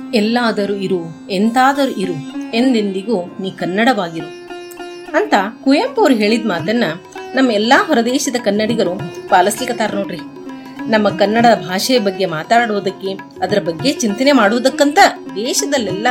ಎಲ್ಲಾದರೂ ಇರು, ಎಂತಾದರೂ ಇರು, ಎಂದೆಂದಿಗೂ ನೀ ಕನ್ನಡವಾಗಿರು ಅಂತ ಕುವೆಂಪು ಅವರು ಹೇಳಿದ ಮಾತನ್ನ ನಮ್ಮ ಎಲ್ಲಾ ಹೊರದೇಶದ ಕನ್ನಡಿಗರು ಪಾಲಿಸ್ಲಿಕ್ಕತ್ತಾರ ನೋಡ್ರಿ. ನಮ್ಮ ಕನ್ನಡ ಭಾಷೆಯ ಬಗ್ಗೆ ಮಾತಾಡೋದಕ್ಕೆ, ಅದರ ಬಗ್ಗೆ ಚಿಂತನೆ ಮಾಡುವುದಕ್ಕಂತ ದೇಶದಲ್ಲೆಲ್ಲ